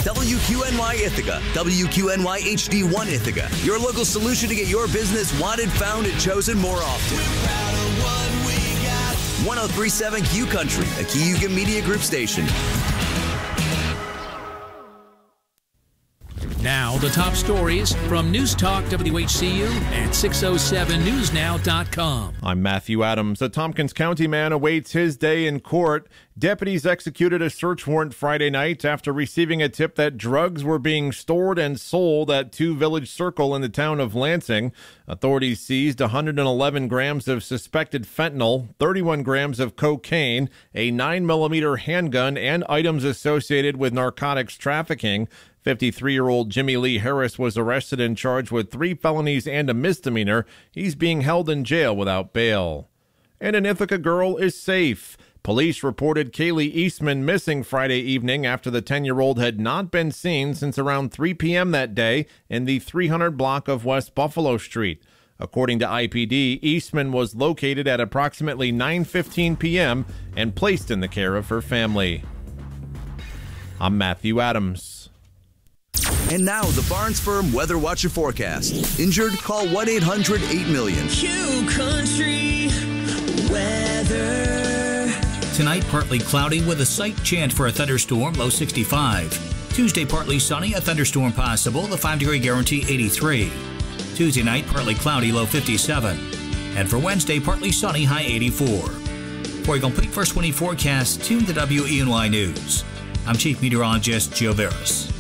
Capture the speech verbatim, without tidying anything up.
W Q N Y Ithaca, W Q N Y H D one Ithaca, your local solution to get your business wanted, found, and chosen more often. We're proud of what we got. one oh three point seven Q Country, a Cayuga Media Group station. Now, the top stories from News Talk W H C U and six oh seven news now dot com. I'm Matthew Adams. A Tompkins County man awaits his day in court. Deputies executed a search warrant Friday night after receiving a tip that drugs were being stored and sold at Two Village Circle in the town of Lansing. Authorities seized one hundred eleven grams of suspected fentanyl, thirty-one grams of cocaine, a nine millimeter handgun, and items associated with narcotics trafficking. fifty-three-year-old Jimmy Lee Harris was arrested and charged with three felonies and a misdemeanor. He's being held in jail without bail. And an Ithaca girl is safe. Police reported Kaylee Eastman missing Friday evening after the ten-year-old had not been seen since around three p.m. that day in the three hundred block of West Buffalo Street. According to I P D, Eastman was located at approximately nine fifteen p.m. and placed in the care of her family. I'm Matthew Adams. And now, the Barnes Firm Weather Watcher Forecast. Injured? Call one eight hundred eight million. Q Country weather. Tonight, partly cloudy with a slight chance for a thunderstorm, low sixty-five. Tuesday, partly sunny, a thunderstorm possible, the five-degree guarantee eighty-three. Tuesday night, partly cloudy, low fifty-seven. And for Wednesday, partly sunny, high eighty-four. For a complete first twenty forecast, tune to W E N Y News. I'm Chief Meteorologist Joe Veras.